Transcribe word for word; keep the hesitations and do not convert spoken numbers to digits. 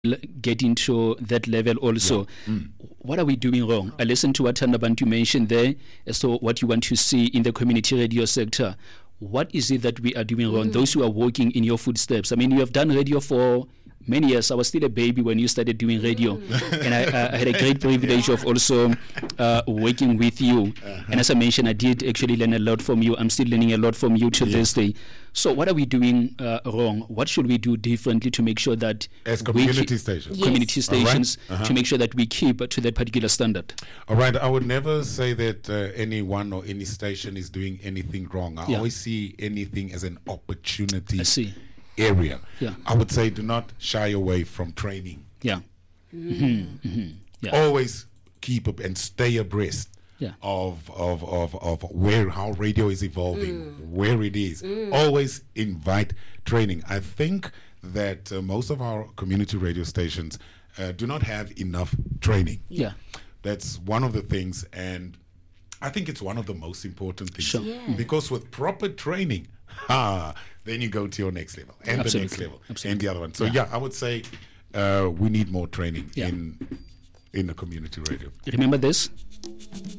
get into that level also. Yeah. Mm. What are we doing wrong? I listened to what Thandabantu mentioned there as to what you want to see in the community radio sector. What is it that we are doing wrong? Mm. Those who are walking in your footsteps. I mean, you have done radio for many years. I was still a baby when you started doing radio. Mm. And I, I had a great privilege yeah. of also uh, working with you. Uh-huh. And as I mentioned, I did actually learn a lot from you. I'm still learning a lot from you to yes. this day. So what are we doing uh, wrong? What should we do differently to make sure that as community stations, yes. community stations, right. uh-huh. to make sure that we keep to that particular standard? All right. I would never say that uh, anyone or any station is doing anything wrong. I yeah. always see anything as an opportunity I see. area. Yeah. I would say do not shy away from training. Yeah. Mm-hmm. Mm-hmm. Yeah. Always keep up and stay abreast. Yeah. Of, of of of where how radio is evolving, mm. where it is. Mm. Always invite training. I think that uh, most of our community radio stations uh, do not have enough training. Yeah, that's one of the things, and I think it's one of the most important things. Sure. Yeah. Because with proper training, ha, then you go to your next level and Absolutely. the next level Absolutely. and the other one. So yeah, yeah I would say uh, we need more training yeah. in in the community radio. Remember this.